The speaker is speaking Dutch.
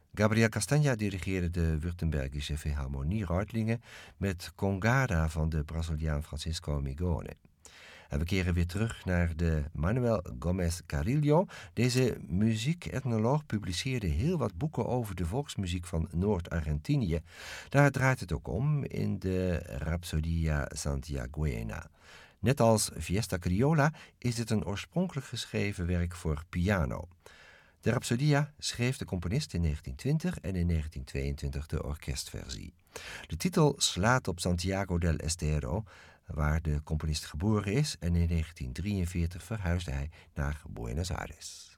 Gabriel Castanha dirigeerde de Württembergische Philharmonie Reutlingen met Congada van de Braziliaan Francisco Migone. En we keren weer terug naar de Manuel Gomez Carrillo. Deze muziekethnoloog publiceerde heel wat boeken over de volksmuziek van Noord-Argentinië. Daar draait het ook om in de Rapsodia Santiaguena. Net als Fiesta Criolla is het een oorspronkelijk geschreven werk voor piano. De Rapsodia schreef de componist in 1920 en in 1922 de orkestversie. De titel slaat op Santiago del Estero, waar de componist geboren is, en in 1943 verhuisde hij naar Buenos Aires.